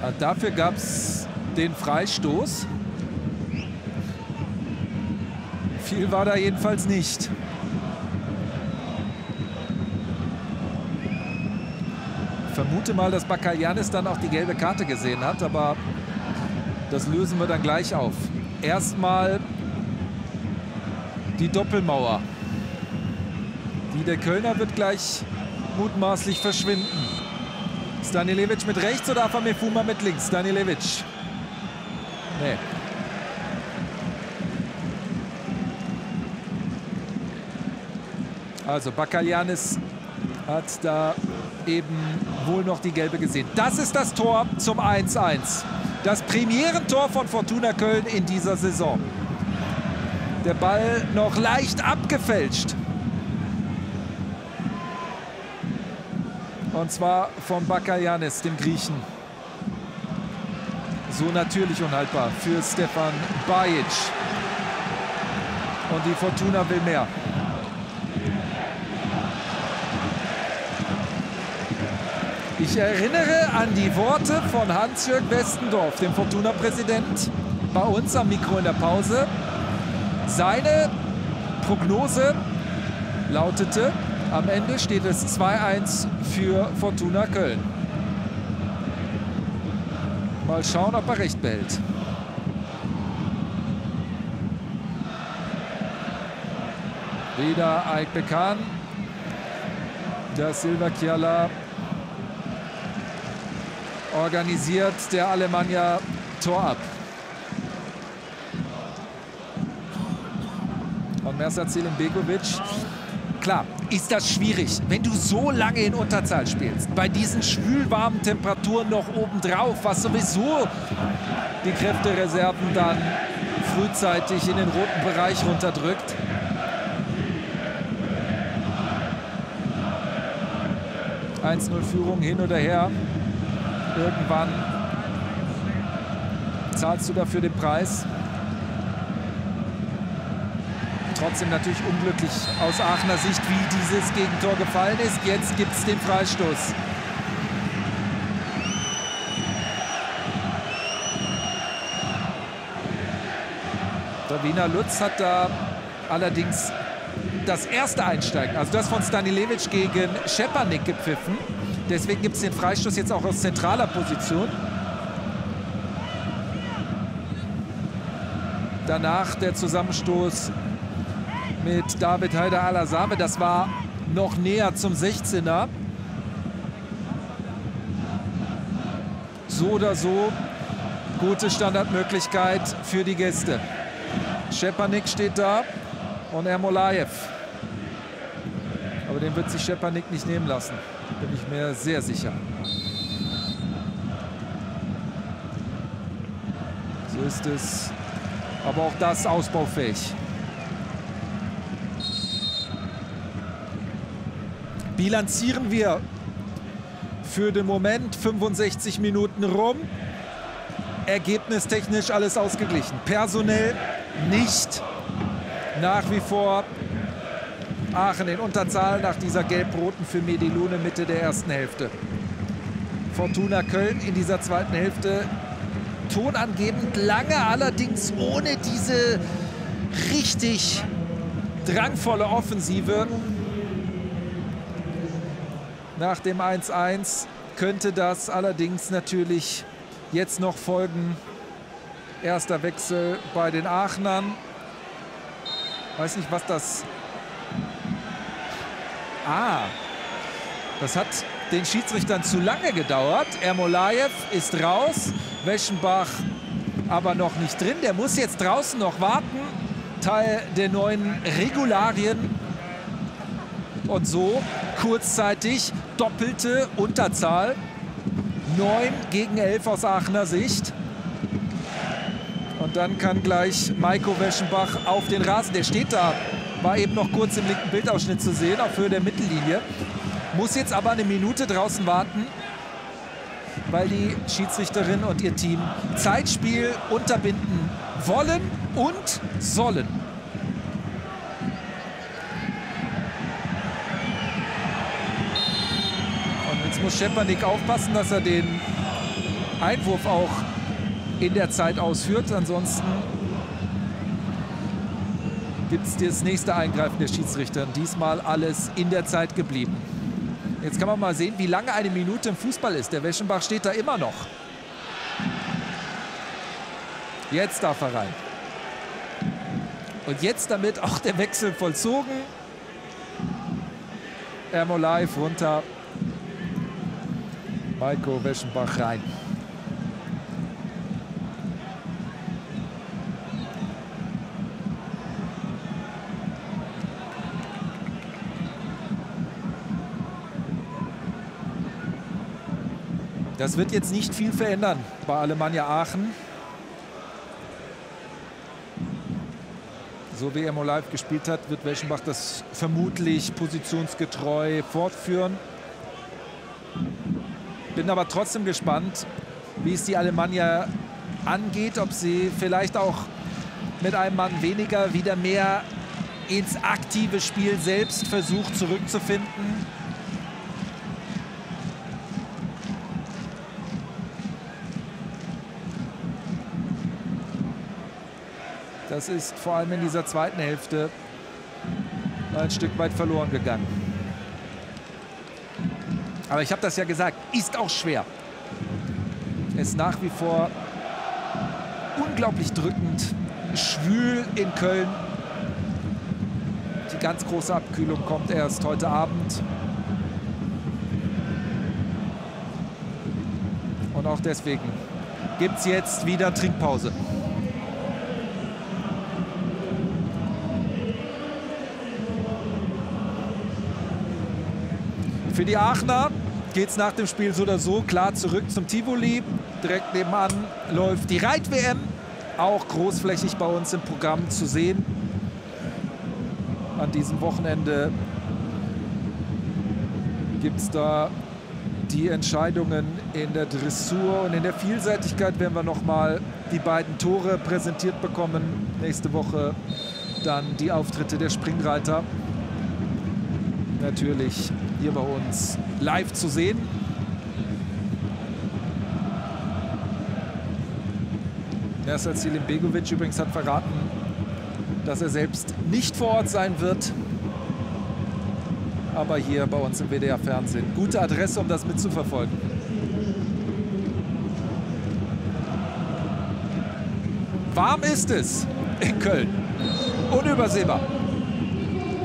Dafür gab es den Freistoß. Viel war da jedenfalls nicht. Ich vermute mal, dass Bakaljanis dann auch die gelbe Karte gesehen hat, aber das lösen wir dann gleich auf. Erstmal die Doppelmauer. Die der Kölner wird gleich mutmaßlich verschwinden. Stanilevic mit rechts oder Afamefuma mit links? Stanilevic. Nee. Also Bakaljanis hat da eben wohl noch die gelbe gesehen. Das ist das Tor zum 1:1. Das Premierentor von Fortuna Köln in dieser Saison. Der Ball noch leicht abgefälscht. Und zwar von Bakaljanis, dem Griechen. So natürlich unhaltbar für Stefan Bajic. Und die Fortuna will mehr. Ich erinnere an die Worte von Hans-Jörg Westendorf, dem Fortuna-Präsident, bei uns am Mikro in der Pause. Seine Prognose lautete, am Ende steht es 2:1 für Fortuna Köln. Mal schauen, ob er recht behält. Wieder Aik Bekan. Da Silva Chiala organisiert der Alemannia Tor ab. Und Mersat Selimbegovic. Klar, ist das schwierig, wenn du so lange in Unterzahl spielst. Bei diesen schwülwarmen Temperaturen noch obendrauf, was sowieso die Kräftereserven dann frühzeitig in den roten Bereich runterdrückt. Führung hin oder her. Irgendwann zahlst du dafür den Preis. Trotzdem natürlich unglücklich aus Aachener Sicht, wie dieses Gegentor gefallen ist. Jetzt gibt es den Freistoß. Davina Lutz hat da allerdings das erste Einsteigen, also das von Stanilevic gegen Schepanik gepfiffen. Deswegen gibt es den Freistoß jetzt auch aus zentraler Position. Danach der Zusammenstoß mit David Haider Al-Azame. Das war noch näher zum 16er. So oder so gute Standardmöglichkeit für die Gäste. Schepanik steht da und Ermolaev. Aber den wird sich Schepanik nicht nehmen lassen. Bin ich mir sehr sicher. So ist es. Aber auch das ausbaufähig. Bilanzieren wir für den Moment 65 Minuten rum. Ergebnistechnisch alles ausgeglichen. Personell nicht. Nach wie vor Aachen in Unterzahl nach dieser gelb-roten für Medilune Mitte der ersten Hälfte. Fortuna Köln in dieser zweiten Hälfte tonangebend lange, allerdings ohne diese richtig drangvolle Offensive. Nach dem 1:1 könnte das allerdings natürlich jetzt noch folgen. Erster Wechsel bei den Aachenern. Weiß nicht, was das... das hat den Schiedsrichtern zu lange gedauert. Ermolaev ist raus, Weschenbach aber noch nicht drin. Der muss jetzt draußen noch warten. Teil der neuen Regularien. Und so kurzzeitig doppelte Unterzahl. 9-11 aus Aachener Sicht. Und dann kann gleich Maiko Weschenbach auf den Rasen. Der steht da, war eben noch kurz im linken Bildausschnitt zu sehen, auf Höhe der Mittellinie. Muss jetzt aber eine Minute draußen warten, weil die Schiedsrichterin und ihr Team Zeitspiel unterbinden wollen und sollen. Und jetzt muss Schepanik aufpassen, dass er den Einwurf auch in der Zeit ausführt. Ansonsten gibt es das nächste Eingreifen der Schiedsrichter. Diesmal alles in der Zeit geblieben. Jetzt kann man mal sehen, wie lange eine Minute im Fußball ist. Der Weschenbach steht da immer noch. Jetzt darf er rein. Und jetzt damit auch der Wechsel vollzogen. Ermolaev runter. Maiko Weschenbach rein. Das wird jetzt nicht viel verändern bei Alemannia Aachen. So wie Ermolaev gespielt hat, wird Weschenbach das vermutlich positionsgetreu fortführen. Bin aber trotzdem gespannt, wie es die Alemannia angeht, ob sie vielleicht auch mit einem Mann weniger wieder mehr ins aktive Spiel selbst versucht zurückzufinden. Das ist vor allem in dieser zweiten Hälfte ein Stück weit verloren gegangen. Aber ich habe das ja gesagt, ist auch schwer. Es ist nach wie vor unglaublich drückend, schwül in Köln. Die ganz große Abkühlung kommt erst heute Abend. Und auch deswegen gibt es jetzt wieder Trinkpause. Für die Aachener geht es nach dem Spiel so oder so klar zurück zum Tivoli. Direkt nebenan läuft die Reit-WM, auch großflächig bei uns im Programm zu sehen. An diesem Wochenende gibt es da die Entscheidungen in der Dressur und in der Vielseitigkeit werden wir noch mal die beiden Tore präsentiert bekommen. Nächste Woche dann die Auftritte der Springreiter. Natürlich hier bei uns live zu sehen. Nersad Selimbegovic übrigens hat verraten, dass er selbst nicht vor Ort sein wird. Aber hier bei uns im WDR-Fernsehen. Gute Adresse, um das mitzuverfolgen. Warm ist es in Köln. Unübersehbar.